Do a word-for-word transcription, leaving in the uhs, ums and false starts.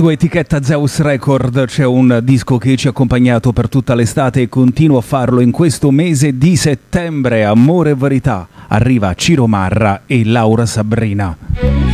Su etichetta Zeus Record c'è un disco che ci ha accompagnato per tutta l'estate e continua a farlo in questo mese di settembre. Amore e verità. Arriva Ciro Marra e Laura Sabrina.